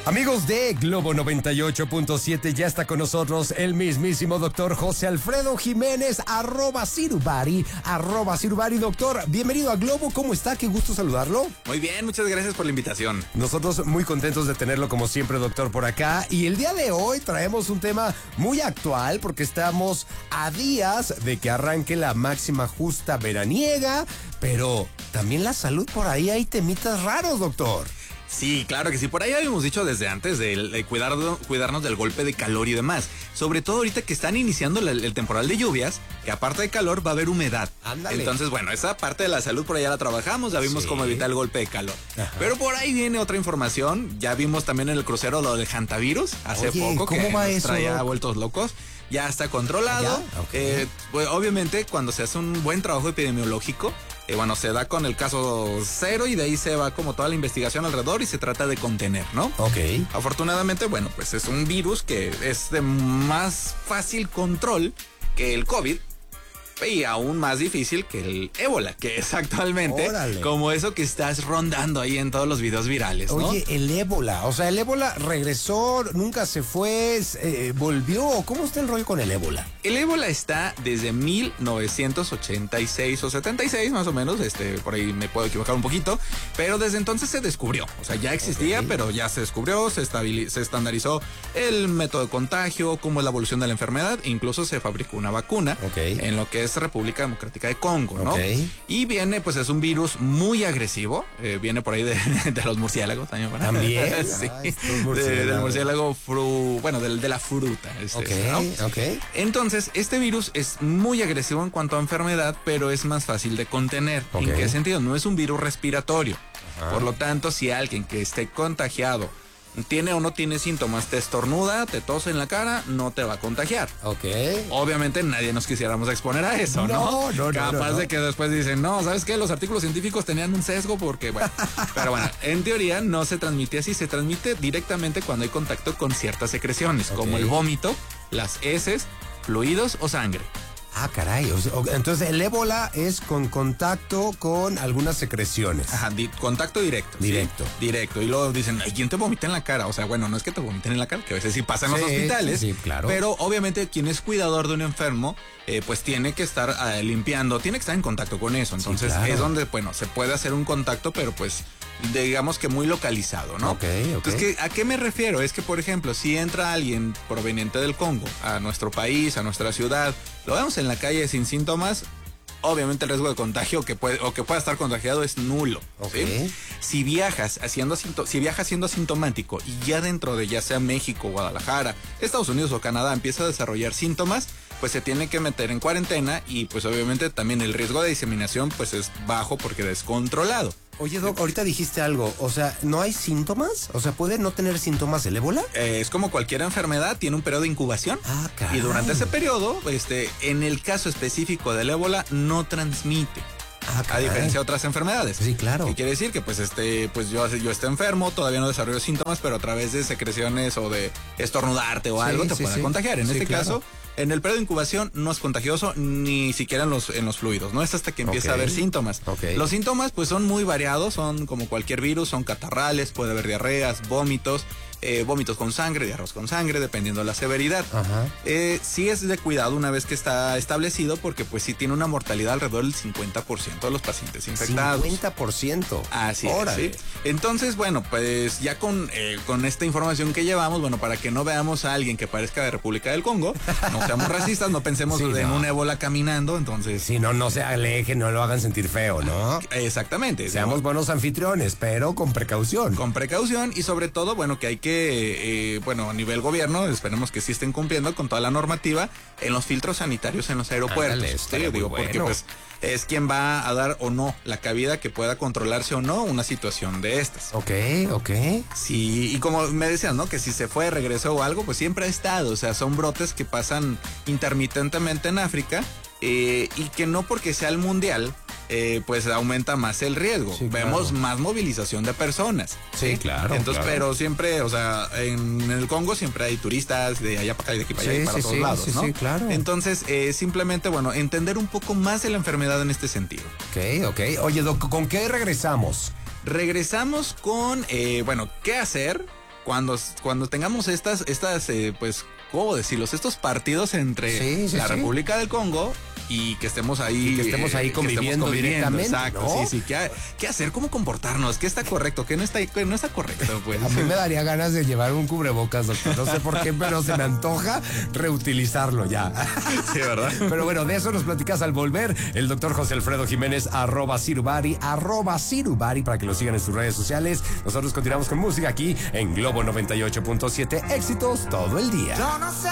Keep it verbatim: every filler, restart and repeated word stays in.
Amigos de Globo noventa y ocho punto siete, ya está con nosotros el mismísimo doctor José Alfredo Jiménez, arroba Sirubari, arroba Sirubari. Doctor, bienvenido a Globo, ¿cómo está? Qué gusto saludarlo. Muy bien, muchas gracias por la invitación. Nosotros muy contentos de tenerlo como siempre, doctor, por acá. Y el día de hoy traemos un tema muy actual porque estamos a días de que arranque la máxima justa veraniega, pero también la salud por ahí hay temitas raros, doctor. Sí, claro que sí. Por ahí habíamos dicho desde antes de, de cuidar, cuidarnos del golpe de calor y demás. Sobre todo ahorita que están iniciando la, el temporal de lluvias, que aparte de calor va a haber humedad. Ándale. Entonces, bueno, esa parte de la salud por allá la trabajamos, ya vimos sí. cómo evitar el golpe de calor. Ajá. Pero por ahí viene otra información. Ya vimos también en el crucero lo del hantavirus hace Oye, poco, ¿cómo que va nos eso? traía vueltos locos. Ya está controlado. Okay. Eh, pues, obviamente, cuando se hace un buen trabajo epidemiológico, eh, bueno, se da con el caso cero y de ahí se va como toda la investigación alrededor y se trata de contener, ¿no? Ok. Afortunadamente, bueno, pues es un virus que es de más fácil control que el COVID. Y aún más difícil que el ébola, que es actualmente Órale. como eso que estás rondando ahí en todos los videos virales, ¿no? Oye, el ébola, o sea, el ébola regresó, nunca se fue, eh, volvió. ¿Cómo está el rollo con el ébola? El ébola está desde mil novecientos ochenta y seis o setenta y seis más o menos, este, por ahí me puedo equivocar un poquito, pero desde entonces se descubrió, o sea, ya existía, okay. pero ya se descubrió, se, se estandarizó el método de contagio, cómo es la evolución de la enfermedad, incluso se fabricó una vacuna, okay. en lo que es República Democrática de Congo, ¿no? Okay. Y viene, pues es un virus muy agresivo, eh, viene por ahí de, de los murciélagos también. ¿Verdad? También. sí, ah, de, del murciélago, fru, bueno, del, de la fruta. Este, okay, ¿no? okay. Entonces, este virus es muy agresivo en cuanto a enfermedad, pero es más fácil de contener. Okay. ¿En qué sentido? No es un virus respiratorio. Ajá. Por lo tanto, si alguien que esté contagiado tiene o no tiene síntomas, te estornuda, te tose en la cara, no te va a contagiar. Ok. Obviamente nadie nos quisiéramos exponer a eso, ¿no? No, no, Capaz no, no, no. de que después dicen, no, ¿sabes qué? Los artículos científicos tenían un sesgo porque, bueno. Pero bueno, en teoría no se transmite así, se transmite directamente cuando hay contacto con ciertas secreciones, okay. como el vómito, las heces, fluidos o sangre. Ah, caray. Entonces el ébola es con contacto con algunas secreciones. Ajá, di- contacto directo. Directo. ¿sí? Directo. Y luego dicen, ay, ¿quién te vomita en la cara? O sea, bueno, no es que te vomiten en la cara, que a veces sí pasa en sí, los hospitales. Sí, claro. Pero obviamente quien es cuidador de un enfermo, eh, pues tiene que estar eh, limpiando, tiene que estar en contacto con eso. Entonces sí, claro. es donde, bueno, se puede hacer un contacto, pero pues digamos que muy localizado, ¿no? Ok, ok. Entonces, ¿a qué me refiero? Es que, por ejemplo, si entra alguien proveniente del Congo a nuestro país, a nuestra ciudad, lo vemos en la calle sin síntomas, obviamente el riesgo de contagio que puede, o que pueda estar contagiado es nulo. Okay. ¿sí? Si viajas haciendo si viajas siendo asintomático y ya dentro de ya sea México, Guadalajara, Estados Unidos o Canadá empieza a desarrollar síntomas, pues se tiene que meter en cuarentena y pues obviamente también el riesgo de diseminación pues es bajo porque es controlado. Oye, Doc, ahorita dijiste algo, o sea, ¿no hay síntomas? O sea, ¿puede no tener síntomas el ébola? Eh, es como cualquier enfermedad, tiene un periodo de incubación. Ah, caray. Y durante ese periodo, este, en el caso específico del ébola, no transmite. Ah, a diferencia de otras enfermedades. Sí, claro. ¿Qué quiere decir? Que pues este, pues yo, yo estoy enfermo, todavía no desarrollo síntomas, pero a través de secreciones o de estornudarte o sí, algo te sí, puede sí. contagiar. En sí, este claro. caso, en el periodo de incubación no es contagioso ni siquiera en los, en los fluidos, ¿no? Es hasta que empieza okay. a haber síntomas. Okay. Los síntomas pues son muy variados, son como cualquier virus, son catarrales, puede haber diarreas, vómitos, eh, vómitos con sangre, diarreas con sangre, dependiendo de la severidad. Ajá. Eh, sí es de cuidado una vez que está establecido porque pues sí tiene una mortalidad alrededor del cincuenta por ciento de los pacientes infectados. cincuenta por ciento. Así Órale. es, ¿sí? Entonces, bueno, pues ya con, eh, con esta información que llevamos, bueno, para que no veamos a alguien que parezca de República del Congo, no seamos racistas, no pensemos sí, en no. un ébola caminando, entonces... Sí, no, no se alejen, no lo hagan sentir feo, ¿no? Exactamente. Seamos digamos, buenos anfitriones, pero con precaución. Con precaución y sobre todo, bueno, que hay que, eh, bueno, a nivel gobierno, esperemos que sí estén cumpliendo con toda la normativa en los filtros sanitarios en los aeropuertos. Ándale, sí, digo, bueno. porque pues es quien va a dar o no la cabida que pueda controlarse o no una situación de estas. Ok, ok. Sí, y como me decían, ¿no? Que si se fue, regresó o algo, pues siempre ha estado. O sea, son brotes que pasan intermitentemente en África eh, y que no porque sea el mundial, eh, pues aumenta más el riesgo. Sí, Vemos claro. más movilización de personas. Sí, ¿sí? claro. Entonces, claro. pero siempre, o sea, en el Congo siempre hay turistas de allá para acá y de aquí para allá sí, y para sí, todos sí, lados, sí, ¿no? Sí, claro. Entonces, eh, simplemente, bueno, entender un poco más de la enfermedad en este sentido. Ok, ok. Oye, Doc, ¿con qué regresamos? Regresamos con, eh, bueno, ¿qué hacer cuando, cuando tengamos estas, estas, eh, pues, ¿cómo decirlos? Estos partidos entre sí, sí, la sí. República del Congo y que estemos ahí. Y que estemos ahí eh, conviviendo, conviviendo directamente. Exacto, ¿no? sí, sí. ¿Qué, ¿Qué hacer? ¿Cómo comportarnos? ¿Qué está correcto? ¿Qué no está, qué no está correcto? Pues. A mí me daría ganas de llevar un cubrebocas, doctor. No sé por qué, pero se me antoja reutilizarlo ya. Sí, ¿verdad? Pero bueno, de eso nos platicas al volver. El doctor José Alfredo Jiménez, arroba Cirubari, arroba Cirubari, para que lo sigan en sus redes sociales. Nosotros continuamos con música aquí en Globo noventa y ocho punto siete. Éxitos todo el día. Yo no sé